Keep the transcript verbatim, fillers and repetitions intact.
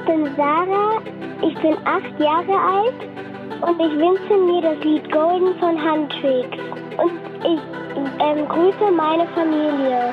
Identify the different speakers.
Speaker 1: bin Sarah, ich bin acht Jahre alt und ich wünsche mir das Lied Golden von Huntrix. Und ich ähm, grüße meine Familie.